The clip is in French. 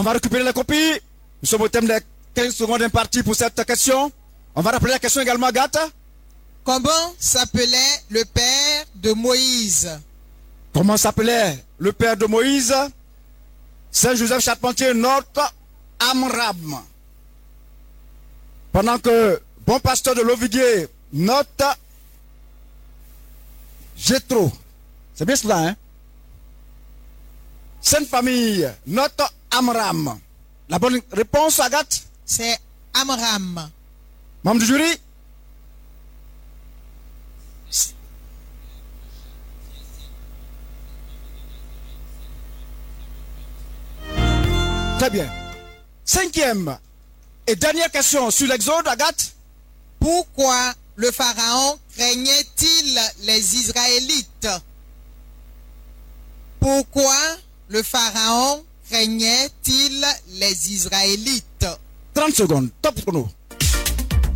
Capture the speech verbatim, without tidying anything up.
On va récupérer la copie. Nous sommes au thème des quinze secondes imparties pour cette question. On va rappeler la question également, Agathe. Comment s'appelait le père de Moïse? Comment s'appelait le père de Moïse? Saint Joseph Charpentier note Amram. Pendant que bon pasteur de l'Ovidier note Jéthro. C'est bien cela, hein? Sainte Famille note Amram. La bonne réponse, Agathe? C'est Amram. Membre du jury? Très bien. Cinquième et dernière question sur l'Exode, Agathe. Pourquoi le Pharaon craignait-il les Israélites? Pourquoi le Pharaon craignait-il les Israélites? trente secondes, top chrono.